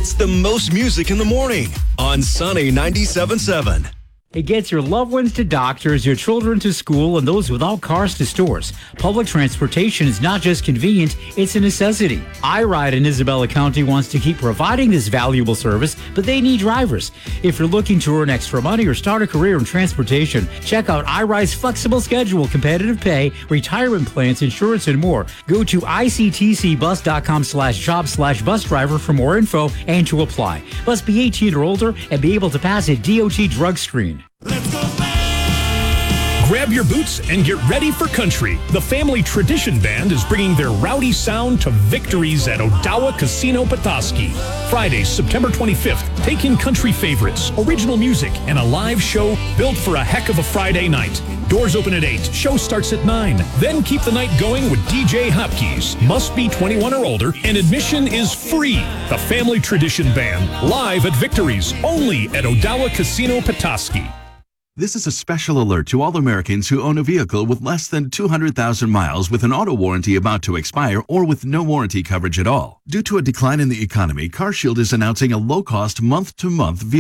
It's the most music in the morning on Sunny 97.7. It gets your loved ones to doctors, your children to school, and those without cars to stores. Public transportation is not just convenient, it's a necessity. iRide in Isabella County wants to keep providing this valuable service, but they need drivers. If you're looking to earn extra money or start a career in transportation, check out iRide's flexible schedule, competitive pay, retirement plans, insurance, and more. Go to ictcbus.com/job/bus driver for more info and to apply. Must be 18 or older and be able to pass a DOT drug screen. Let's go back! Grab your boots and get ready for country. The Family Tradition Band is bringing their rowdy sound to victories at Odawa Casino Petoskey. Friday, September 25th, take in country favorites, original music, and a live show built for a heck of a Friday night. Doors open at 8. Show starts at 9. Then keep the night going with DJ Hopkins. Must be 21 or older, and admission is free. The Family Tradition Band, live at Victories, only at Odawa Casino Petoskey. This is a special alert to all Americans who own a vehicle with less than 200,000 miles with an auto warranty about to expire or with no warranty coverage at all. Due to a decline in the economy, CarShield is announcing a low-cost month-to-month vehicle